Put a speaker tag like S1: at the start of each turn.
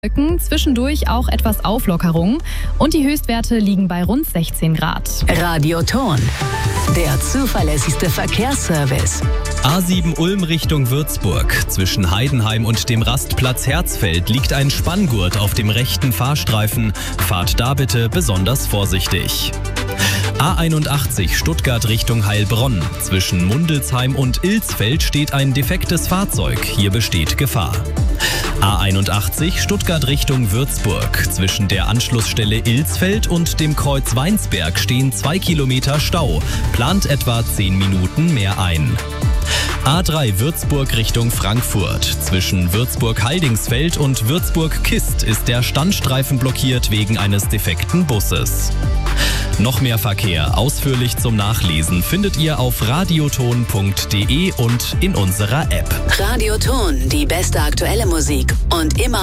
S1: Zwischendurch auch etwas Auflockerung und die Höchstwerte liegen bei rund 16 Grad.
S2: Radioton, der zuverlässigste Verkehrsservice.
S3: A7 Ulm Richtung Würzburg. Zwischen Heidenheim und dem Rastplatz Herzfeld liegt ein Spanngurt auf dem rechten Fahrstreifen. Fahrt da bitte besonders vorsichtig. A81 Stuttgart Richtung Heilbronn. Zwischen Mundelsheim und Ilsfeld steht ein defektes Fahrzeug. Hier besteht Gefahr. A81 Stuttgart Richtung Würzburg. Zwischen der Anschlussstelle Ilsfeld und dem Kreuz Weinsberg stehen 2 Kilometer Stau. Plant etwa 10 Minuten mehr ein. A3 Würzburg Richtung Frankfurt. Zwischen Würzburg-Heidingsfeld und Würzburg-Kist ist der Standstreifen blockiert wegen eines defekten Busses. Noch mehr Verkehr ausführlich zum Nachlesen findet ihr auf radioton.de und in unserer App.
S2: Radioton, die beste aktuelle Musik und immer